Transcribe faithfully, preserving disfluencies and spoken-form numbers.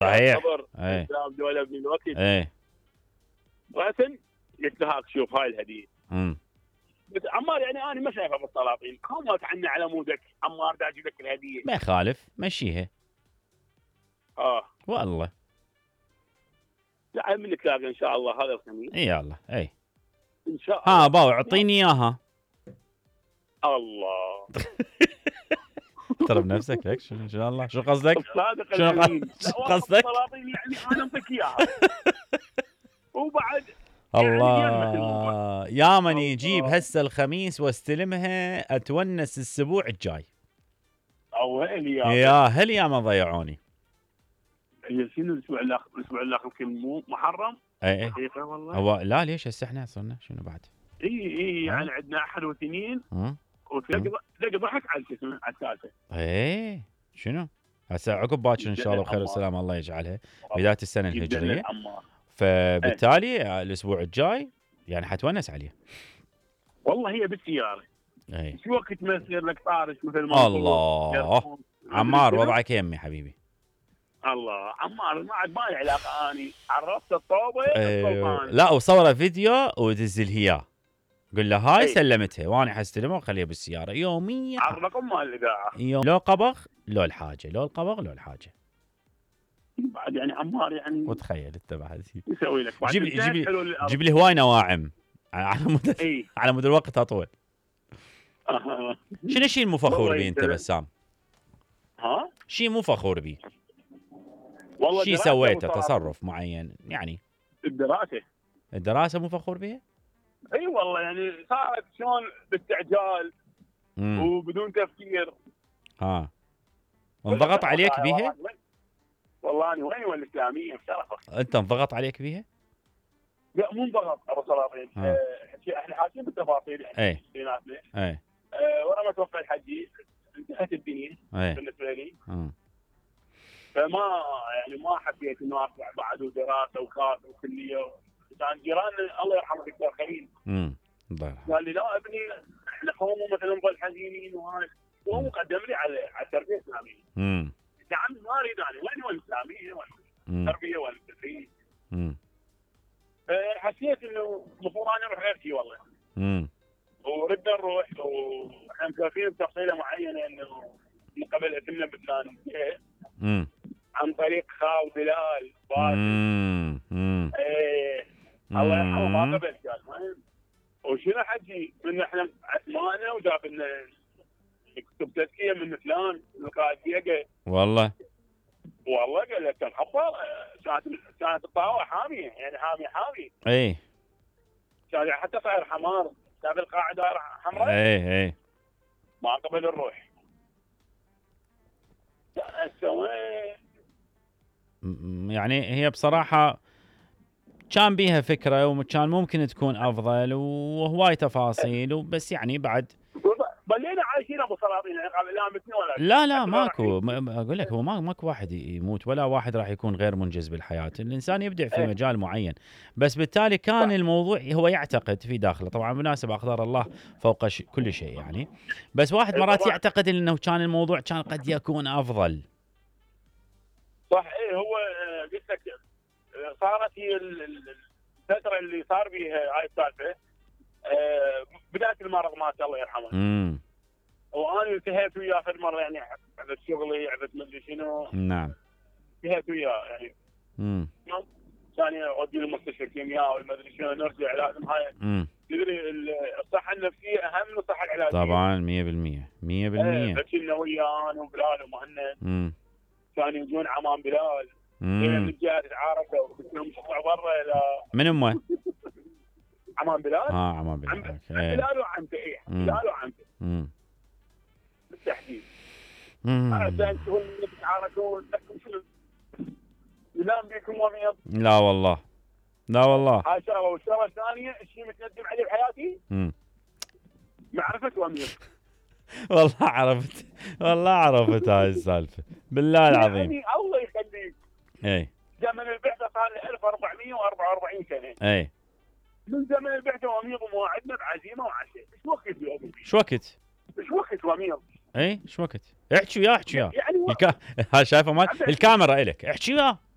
صحيح. خبر اي دولة ابن الوقت اي راسا قلت له هاك شوف هاي الهديه. امم بس عمار يعني انا ما شايفها بالسلاطين، قامت عنا على مودك عمار دا اجيب لك الهديه. ما يخالف، مشيها اه والله. لا من نتلاقى ان شاء الله هذا الخميس اي يلا اي. ان شاء الله. ها باو اعطيني اياها. الله ترى بنفسك لك شنو ان شاء الله، شو قصدك؟ الصادق شنو الامين. قص- شو لا قصدك؟ السلاطين يعني انا اعطيك اياها وبعد يعني يمك الموضوع. الله يا من الله. يجيب هسه الخميس واستلمها اتونس الاسبوع الجاي. اويلي يا يا هل يا ما ضيعوني. هي شنو الاسبوع الاخر؟ الاسبوع الاخر يمكن مو محرم اي اي حقيقه والله. هو لا ليش هسه احنا صرنا شنو بعد؟ اي اي يعني عندنا احد واثنين ها وتلاقي تلاقي ضحك على شو اسمه على الثالثه. ايه شنو؟ هسه عقب باكر ان شاء الله بخير والسلامه الله يجعلها بداية السنه جداً الهجريه، العمار. فبالتالي الاسبوع الجاي يعني حتونس عليه. والله هي بالسياره اي شو وقت ما يصير لك طارش مثل ما الله عمار وضعك يمي حبيبي. الله عمار ما عاد ما لي علاقه، اني عرفت الطوبه أيوه. السلطان. لا وصوره فيديو ودزل هي قل له هاي أي. سلمتها وانا حستلمها وخليها بالسياره يوميا. على الرقم مال الاذاعه يوم لو قبغ لو الحاجه، لو القبغ لو الحاجه. بعد يعني عمار يعني وتخيل انت بعد يسوي لك بعد جيب لي إنتهت جيب لي حلول الأرض. جيب لي هواي نواعم على مدى اي على مدى الوقت اطول. آه. شنو الشيء المو فخور والله به انت يسلمك. بسام؟ ها شيء مو فخور به، والله شيء دراسة سويته وصراحة. تصرف معين يعني. الدراسه الدراسه مو فخور بها؟ اي والله يعني صارت شلون باستعجال امم وبدون تفكير. ها انضغط عليك بها؟ والله والله انا وين والاسلاميه بشرفك. انت انضغط عليك بها؟ لا مو انضغط ابو سلاطين. آه. آه، احنا حاسين بالتفاصيل يعني ايه بيناتنا. ايه آه، ورا ما توفى الحجي انتهت الدنيا ايه بالنسبه لي، امم فما يعني ما حبيت انه ارجع بعد ودراسه وكاتب وكليه. كان جيراننا الله يرحمه دكتور خليل امم الله يرحمه. قال لي لا ابني احنا قوم مثلا نظل حزينين وهاي، هو قدم لي على على التربيه الاسلاميه. امم يا عمي ما اريد انا وين وين الاسلاميه وين امم التربيه وين التدريس. امم حسيت انه المفروض انا اروح غير شيء والله، امم وردنا نروح واحنا مكافين بتفصيله معينه انه من قبل اتمنا بلان امم عن طريق خال بلال باسل. امم امم ايه الله يرحمه ما قبل كان المهم. وشنو حجي من احنا عثمانه وجاب لنا يكتب تزكيه من فلان القائد يقى. والله والله قال لك كان حفار. كانت كانت الطاوله حاميه يعني حاميه حامي. ايه كان حتى صاير حمار شاف القاعده حمراء ايه ايه ما قبل نروح. سوي م- يعني هي بصراحه كان بيها فكره وكان ممكن تكون افضل وهواي تفاصيل وبس يعني بعد ظلينا عايشين ابو سلاطين يعني قبل لا متني ولا لا لا ماكو ما- ما اقول لك هو ما ماكو واحد يموت ولا واحد راح يكون غير منجز بالحياه، الانسان يبدع في إيه. مجال معين، بس بالتالي كان صح. الموضوع هو يعتقد في داخله، طبعا بالمناسبه اقدار الله فوق ش- كل شيء يعني، بس واحد إيه مرات طبعاً. يعتقد انه كان الموضوع كان قد يكون افضل. صح. ايه هو آه، قلت لك آه، صارت هي ال- ال- الفتره اللي صار بيها هاي السالفه آه، بدايه المرض مات الله يرحمه. امم وانا التهيت وياه اخر مره يعني عبت شغلي عبت مدري شنو نعم التهيت وياه يعني امم كان اودي المستشفى الكيمياء والمدري شنو نرجع لازم هاي امم تدري ال- الصحه النفسيه اهم من الصحه العلاجيه. طبعا مية بالمية مية بالمية. فكنا وياه انا وبلال ومهند امم كانوا يجون عمام بلال من امم الجهه تتعارفوا وكلهم يطلعوا برا الى من امه؟ عمام بلال. اه عمام عم بالله. عم ايه بلال وعمته ايه مم. بلال وعمته امم بالتحديد. امم عشان تقول تتعاركوا لكم شنو ينام بيكم وميض. لا والله لا والله. هاي شغله والشغله الثانيه الشيء متندم عليه بحياتي امم معرفه وامير. والله عرفت والله عرفت هاي السالفه بالله العظيم. يعني الله يخليك اي زمن البعثه صار لي ألف وأربعمية وأربعة وأربعين سنه. اي من زمن البعثه واميض ومواعدنا بعزيمه وعشاء. ايش وقت اليوم؟ شو وقت؟ ايش وقت واميض؟ اي شو وقت؟ احكي وياه احكي وياه يعني و... الكا... ها شايفه مال الكاميرا الك احكي وياه